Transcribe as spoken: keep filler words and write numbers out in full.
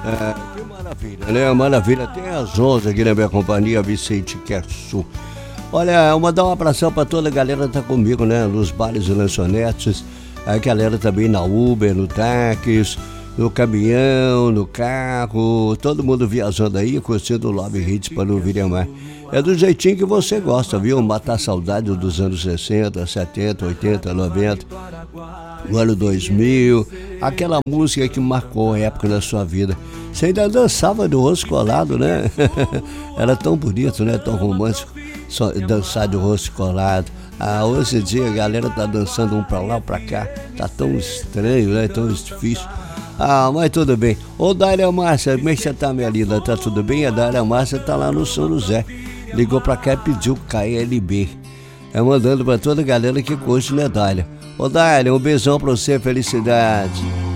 É, que maravilha, né? Maravilha. Tem as onze aqui na minha companhia, Vicente Querçu. Olha, mandar um abração pra toda a galera que tá comigo, né? Nos bares e lanchonetes. A galera também na Uber, no táxi, no caminhão, no carro. Todo mundo viajando aí, curtindo o Love Hits para o Viramar. É do jeitinho que você gosta, viu? Matar saudade dos anos sessenta, setenta, oitenta, noventa, no ano dois mil. Aquela música que marcou a época da sua vida. Você ainda dançava do rosto colado, né? Era tão bonito, né? Tão romântico. Só dançar de rosto colado. Ah, hoje em dia a galera tá dançando um pra lá, um pra cá. Tá tão estranho, né? Tão difícil. Ah, mas tudo bem. Ô, Dália Márcia, como é que você tá, minha linda? Tá tudo bem? A Dália Márcia tá lá no São José. Ligou pra cá e pediu K L B. É mandando pra toda a galera que curte, né, Dália? Ô, Dália, um beijão pra você, felicidade.